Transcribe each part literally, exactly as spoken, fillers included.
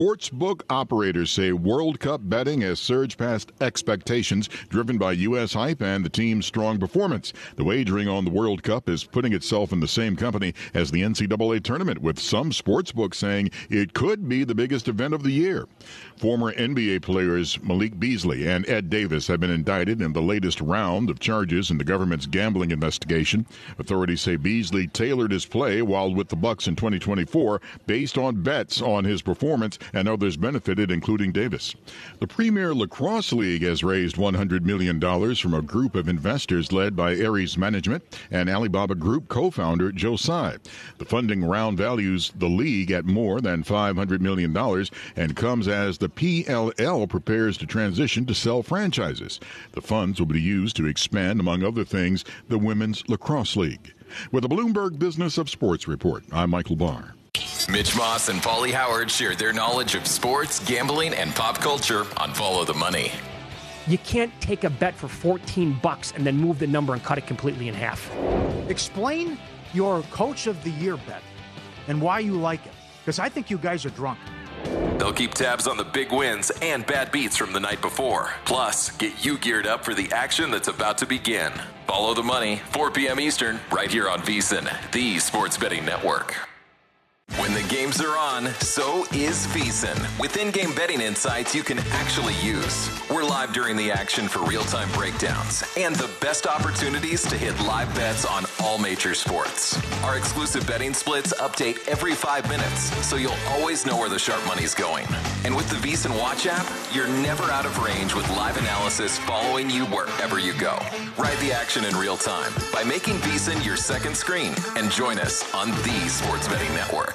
Sportsbook operators say World Cup betting has surged past expectations, driven by U S hype and the team's strong performance. The wagering on the World Cup is putting itself in the same company as the N C double A tournament, with some sportsbooks saying it could be the biggest event of the year. Former N B A players Malik Beasley and Ed Davis have been indicted in the latest round of charges in the government's gambling investigation. Authorities say Beasley tailored his play while with the Bucks in twenty twenty-four based on bets on his performance, and others benefited, including Davis. The Premier Lacrosse League has raised one hundred million dollars from a group of investors led by Ares Management and Alibaba Group co-founder Joe Tsai. The funding round values the league at more than five hundred million dollars and comes as the P L L prepares to transition to sell franchises. The funds will be used to expand, among other things, the Women's Lacrosse League. With the Bloomberg Business of Sports report, I'm Michael Barr. Mitch Moss and Paulie Howard share their knowledge of sports, gambling, and pop culture on Follow the Money. You can't take a bet for fourteen bucks and then move the number and cut it completely in half. Explain your Coach of the Year bet and why you like it, because I think you guys are drunk. They'll keep tabs on the big wins and bad beats from the night before. Plus, get you geared up for the action that's about to begin. Follow the Money, four p.m. Eastern, right here on VSiN, the sports betting network. When the games are on, so is VSiN, with in-game betting insights you can actually use. We're live during the action for real-time breakdowns and the best opportunities to hit live bets on all major sports. Our exclusive betting splits update every five minutes, so you'll always know where the sharp money's going. And with the VSiN Watch app, you're never out of range with live analysis following you wherever you go. Ride the action in real time by making VSiN your second screen and join us on the Sports Betting Network.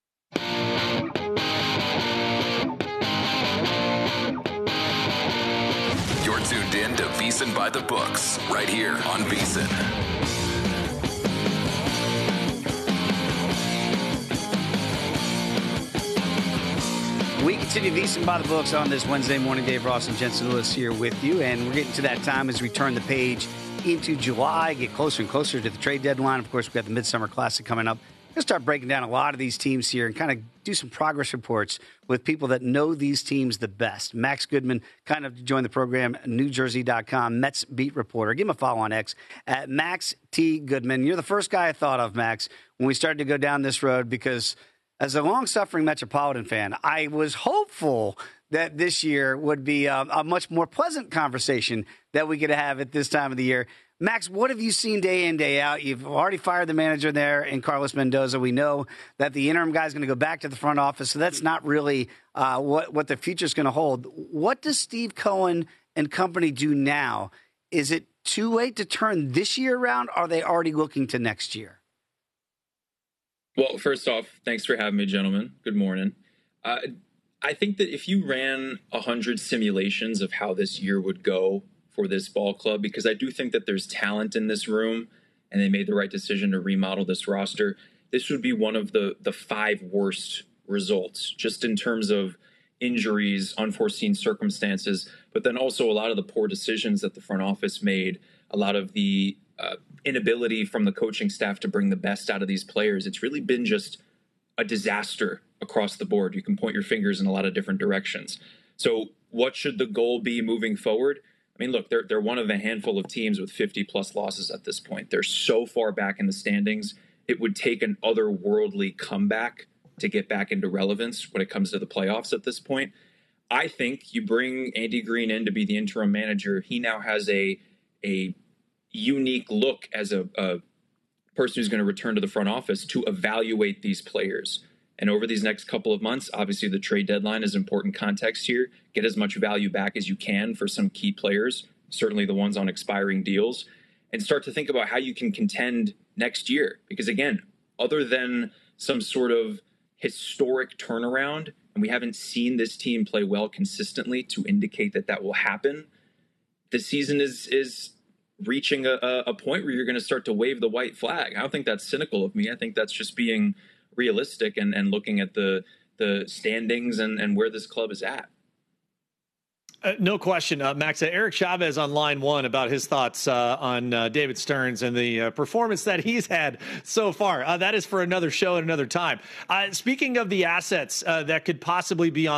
You're tuned in to VSiN by the Books, right here on VSiN. We continue VSiN by the Books on this Wednesday morning. Dave Ross and Jensen Lewis here with you, and we're getting to that time as we turn the page into July, get closer and closer to the trade deadline. Of course, we've got the Midsummer Classic coming up. We're going to start breaking down a lot of these teams here and kind of do some progress reports with people that know these teams the best. Max Goodman kind of joined the program, New Jersey dot com, Mets beat reporter. Give him a follow on X at Max T. Goodman. You're the first guy I thought of, Max, when we started to go down this road, because as a long-suffering Metropolitan fan, I was hopeful that this year would be a, a much more pleasant conversation that we could have at this time of the year. Max, what have you seen day in, day out? You've already fired the manager there in Carlos Mendoza. We know that the interim guy is going to go back to the front office, so that's not really uh, what, what the future is going to hold. What does Steve Cohen and company do now? Is it too late to turn this year around? Or are they already looking to next year? Well, first off, thanks for having me, gentlemen. Good morning. Uh, I think that if you ran one hundred simulations of how this year would go for this ball club, because I do think that there's talent in this room and they made the right decision to remodel this roster, this would be one of the, the five worst results, just in terms of injuries, unforeseen circumstances, but then also a lot of the poor decisions that the front office made, a lot of the uh, inability from the coaching staff to bring the best out of these players. It's really been just a disaster across the board. You can point your fingers in a lot of different directions. So what should the goal be moving forward? I mean, look, they're they're one of a handful of teams with fifty plus losses at this point. They're so far back in the standings. It would take an otherworldly comeback to get back into relevance when it comes to the playoffs at this point. I think you bring Andy Green in to be the interim manager. He now has a a unique look as a, a person who's going to return to the front office to evaluate these players. And over these next couple of months, obviously the trade deadline is important context here. Get as much value back as you can for some key players, certainly the ones on expiring deals, and start to think about how you can contend next year. Because again, other than some sort of historic turnaround, and we haven't seen this team play well consistently to indicate that that will happen, the season is is reaching a, a point where you're going to start to wave the white flag. I don't think that's cynical of me. I think that's just being realistic and, and looking at the the standings and, and where this club is at. Uh, no question, uh, Max. Uh, Eric Chavez on line one about his thoughts uh, on uh, David Stearns and the uh, performance that he's had so far. Uh, that is for another show at another time. Uh, speaking of the assets uh, that could possibly be on